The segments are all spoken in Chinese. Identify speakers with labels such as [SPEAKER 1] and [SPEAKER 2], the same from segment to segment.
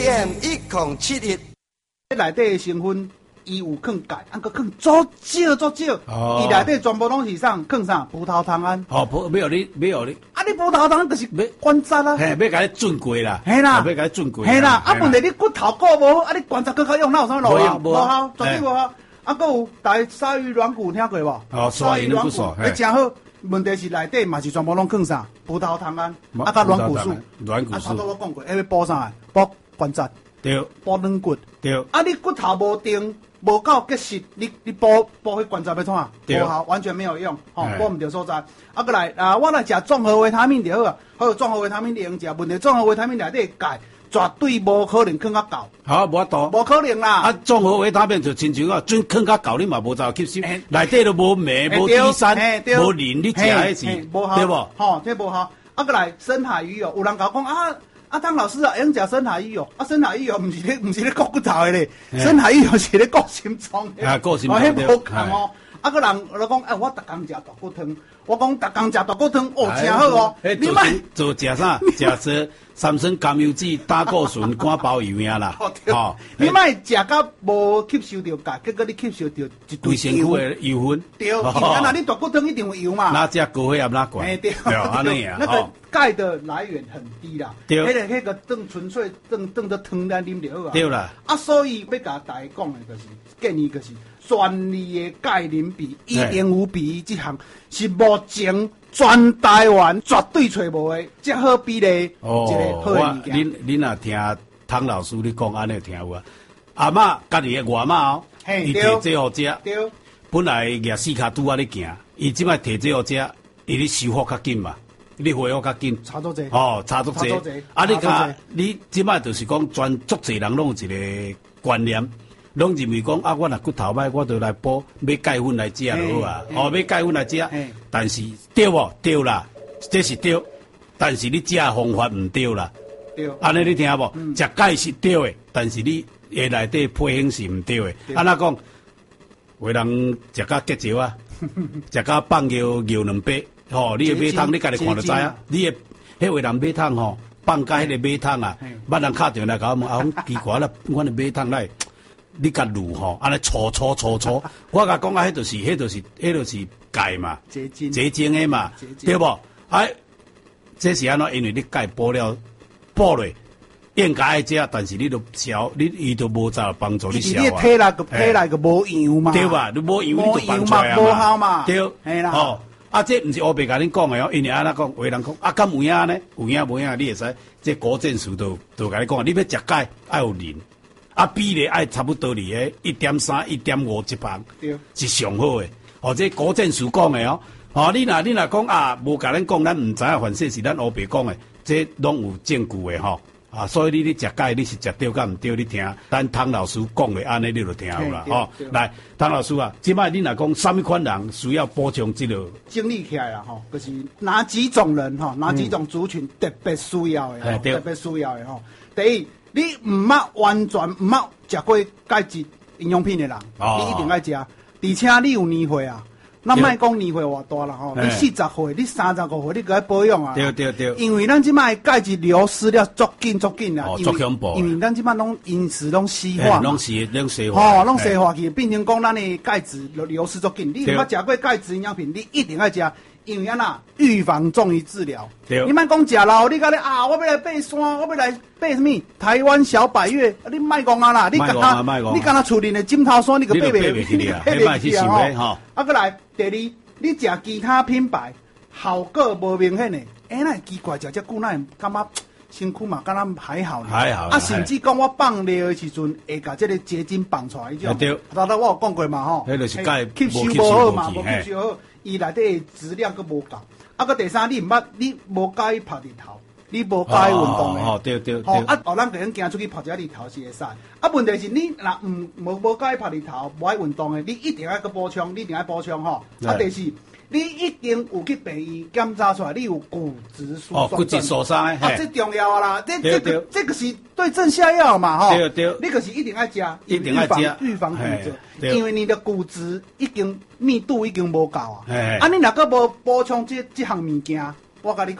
[SPEAKER 1] AM 1071。
[SPEAKER 2] 内底的成分，伊有放钙，佮放足少。伊内底全部拢是啥？放啥？葡萄糖胺。
[SPEAKER 3] 没有你。
[SPEAKER 2] 啊，你葡萄糖就是关节啊。
[SPEAKER 3] 嘿，要甲你准过啦。
[SPEAKER 2] 嘿啦，
[SPEAKER 3] 要甲你准过。
[SPEAKER 2] 嘿啦，啊，问题你骨头骨无好，啊，你关节搁较用，哪有啥路啊？无效，绝对无效。啊，佮有大鲨鱼软骨听过无？
[SPEAKER 3] 鲨鱼软骨，
[SPEAKER 2] 诶，真好。问题是内底嘛是全部拢放啥？葡萄糖胺，啊，甲软骨素。啊，头拄我讲过，要补啥？补关节。
[SPEAKER 3] 对，
[SPEAKER 2] 补软骨。
[SPEAKER 3] 对。
[SPEAKER 2] 啊，你骨头无定，无够结实，你补迄关节要创啊？无效，完全没有用，补唔到所在。啊，过来我来食综合维他命就好啊。还有综合维他命你用食，问题综合维他命内底钙绝对无可能放较够。
[SPEAKER 3] 好，无法度。
[SPEAKER 2] 无可能啦。
[SPEAKER 3] 啊，综合维他命就亲像准放较够，你嘛无够吸收，内底都无镁、无D3、无磷，你食迄是对无？
[SPEAKER 2] 吼，这无效。啊，过来深海鱼油，有人甲我讲啊，汤老师啊，用食深海鱼油，深海鱼油毋是咧顾骨头的咧，深海鱼油是咧顾心脏的。
[SPEAKER 3] 啊，顾心脏。
[SPEAKER 2] 迄无同哦。啊，个人讲，我逐工食大骨汤，我讲逐工食大骨汤，真好哦。
[SPEAKER 3] 你莫做食啥？食三酸甘油酯、胆固醇、肝包油呀啦。
[SPEAKER 2] 哦，你莫食到无吸收到钙，结果你吸收到一堆
[SPEAKER 3] 身躯的油分。
[SPEAKER 2] 对，因为你大骨汤一定有油嘛。
[SPEAKER 3] 哪只高血压哪管？
[SPEAKER 2] 对，
[SPEAKER 3] 安尼啊。
[SPEAKER 2] 那个钙的来源很低啦。
[SPEAKER 3] 对。
[SPEAKER 2] 迄个纯粹当做汤来啉就好啊。
[SPEAKER 3] 对啦。
[SPEAKER 2] 啊，所以要甲大家讲的就是建议就是。专利的钙磷比1:5:1这项是目前全台湾绝对找无的这好比例一个好物件。
[SPEAKER 3] 恁若听汤老师你讲安尼听有啊？阿嬷家己的外妈伊摕这互食，本来举四骹拄啊咧行，伊即摆摕这互食，伊咧修复较紧嘛，你恢复较紧。
[SPEAKER 2] 差足济。
[SPEAKER 3] 差足济。你即摆就是讲全足济人拢有一个观念。拢认为讲我若骨头歹，我就来补买钙粉来食就好啊。买钙粉来食，但是对无？对啦，这是对，但是你食方法唔对啦。
[SPEAKER 2] 对，
[SPEAKER 3] 安尼你听无？食钙是对的，但是你下内底配方是唔对的。安怎讲？有人食甲结石啊，食甲放尿两杯，你的马桶你家己看就知啊。你的迄位人马桶放甲迄个马桶啊，捌人敲电来甲我问，奇怪啦，阮的马桶来。你甲卤安尼搓，我甲讲迄就是钙嘛，结晶的嘛，对无？这是安怎？因为你钙补落，应该爱食，但是你都消，伊都无咋帮助你消啊。
[SPEAKER 2] 你体内个无样嘛，
[SPEAKER 3] 对吧？你无样你就放出来
[SPEAKER 2] 无效嘛，
[SPEAKER 3] 对，
[SPEAKER 2] 系啦。
[SPEAKER 3] 这毋是乌白甲恁讲的哦，因为安怎讲，有人讲敢有影呢？有影无影？你会使，这古证书都甲你讲，你要食钙爱有磷。比例爱差不多哩个1.3、1.5一旁，是上好的。这古证书讲的哦。你若讲无甲咱讲，咱唔知影，反正是咱乌白讲的，这拢有证据的吼。所以你食钙，你是食对甲唔对？你听，咱汤老师讲的安尼，你就听好啦。来，汤老师啊，即摆你若讲什么款人需要补充这个？
[SPEAKER 2] 整理起来啦，就是哪几种人哪几种族群特别需要的，特别需要的第一。你完全唔捌食过钙质营养品的人，你一定爱食。而且你有年岁啊，咱莫讲年岁偌大啦你40岁，你35岁，你该保养啊。
[SPEAKER 3] 对。
[SPEAKER 2] 因为咱即摆钙质流失了足紧啦，
[SPEAKER 3] 足恐怖。
[SPEAKER 2] 因为咱即摆拢饮食拢西化，
[SPEAKER 3] 拢西化，
[SPEAKER 2] 拢西化去，变成讲咱的钙质流失足紧。你如果食过钙质营养品，你一定爱食。因为预防重于治疗。你莫讲食老，你讲咧我要来爬山，我要来爬什么？台湾小百岳，你莫讲啦！你敢若厝里的枕头山，你个爬袂去啊？爬袂去啊！过来，第二，你食其他品牌，效果无明显的，那奇怪，食遮久，那感觉身躯嘛，敢若还好呢。甚至讲我放尿的时阵，会甲这个结晶放出来，迄种。对。我有讲过嘛，
[SPEAKER 3] 迄就是钙
[SPEAKER 2] 吸收无好嘛，无吸收好。伊内底质量佫无够，个第三你无介意晒日头，你无介意运动的，
[SPEAKER 3] 对。
[SPEAKER 2] 咱个人行出去晒一下日头是会使。问题是你若无介意晒日头，无爱运动的，你一定要补充，你一定要补充第四，你一定有去病院检查出来，你有骨质疏松症。
[SPEAKER 3] 骨质疏松
[SPEAKER 2] 这重要啦，这个是对症下药嘛
[SPEAKER 3] 对。
[SPEAKER 2] 你可是一定要食，预防工作。因为你的骨质密度已经无够啊！你若个无补充这项物件，我甲你讲，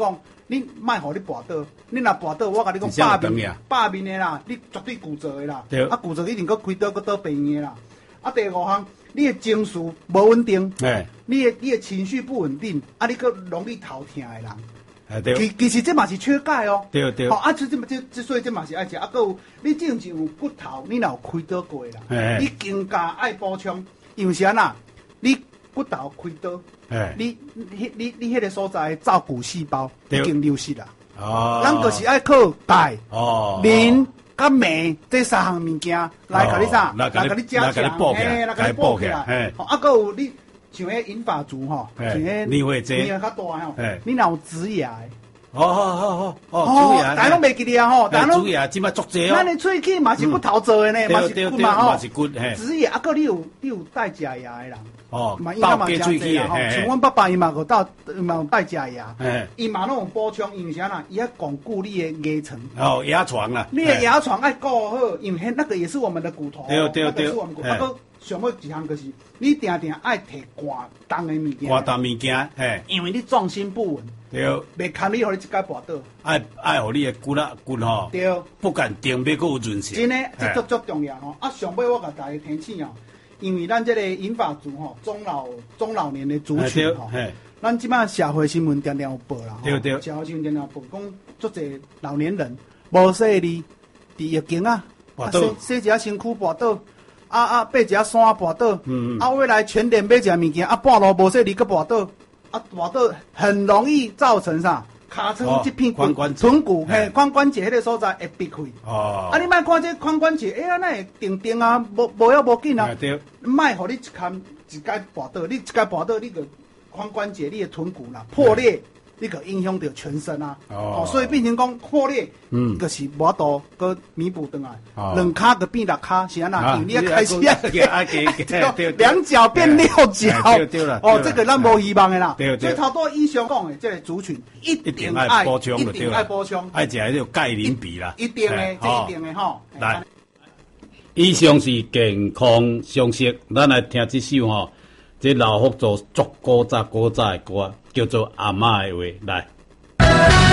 [SPEAKER 2] 你卖互你跋倒，你若跋倒，我甲你讲百面的啦，你绝对骨折的啦，啊骨折一定搁开刀搁倒病院的啦。啊，第五项，你的情绪无稳定，你的情绪不稳定，啊，你搁容易头痛的人。其实这嘛是缺钙哦。
[SPEAKER 3] 对对。
[SPEAKER 2] 好啊，所以这嘛是爱食。啊，搁有你正常有骨头，你若有开刀过啦，你更加爱补充，因为啥呐？你骨头开刀，你迄个所在造骨细胞已经流失啦。哦。咱就是爱靠钙、磷。甲镁这三项物件来甲你啥？来甲你加强，来甲你补起来。啊，还有你像迄银发族吼，像迄
[SPEAKER 3] 年岁
[SPEAKER 2] 较大吼，你若有植牙的。
[SPEAKER 3] 植牙，
[SPEAKER 2] 大家拢袂记得啊吼，大家拢
[SPEAKER 3] 植牙即摆足济哦。
[SPEAKER 2] 咱的喙齿嘛是骨头做的呢，嘛是骨嘛吼。
[SPEAKER 3] 嘛是骨，
[SPEAKER 2] 植牙啊，个你有戴假牙的人。
[SPEAKER 3] 嘛应该嘛真济
[SPEAKER 2] 吼。像阮爸爸伊嘛有戴假牙，伊嘛拢有补充，因为啥啦？伊要巩固你的牙层。
[SPEAKER 3] 牙床啊。
[SPEAKER 2] 你的牙床爱顾好，因为那个也是我们的骨头。
[SPEAKER 3] 对。
[SPEAKER 2] 是我们骨头。啊，个上尾一项就是，你定定爱摕寒重的物件。
[SPEAKER 3] 寒重物件，
[SPEAKER 2] 因为你重心不稳。对。袂堪你，互你一摆跋倒。
[SPEAKER 3] 爱互你的骨吼。
[SPEAKER 2] 对。
[SPEAKER 3] 不敢定，要搁有韧性。
[SPEAKER 2] 真诶，这足重要吼。啊，上尾我甲大家提醒哦。因为咱这个银发族吼，中老年的族群吼，咱即摆社会新闻常常有报啦，
[SPEAKER 3] 对，
[SPEAKER 2] 社会新闻常常报讲，足侪老年人无洗力，伫疫情啊，洗一下身躯跋倒，爬一下山跋倒，未来全脸买一下物件，半路无洗力搁跋倒，跋倒很容易造成啥？尻川这片臀骨髋关节迄个所在会闭开。你莫看这髋关节，那会定啊，无要无紧啊。莫互你一届跋倒，你一届跋倒，你个髋关节、你的臀骨啦破裂，你个影响到全身啊。所以变成讲破裂，就是无度搁弥补回来，两骹个变六骹，是安那？你要开始两脚变六脚。这个咱无希望的啦。所以头多医生讲的，这个族群一定爱补充，爱
[SPEAKER 3] 食迄个钙磷比啦。
[SPEAKER 2] 一定的，这一定的吼。
[SPEAKER 3] 来，以上是健康常识，咱来听这首吼，这老福州足古早的歌，叫做《阿嬷的话》来。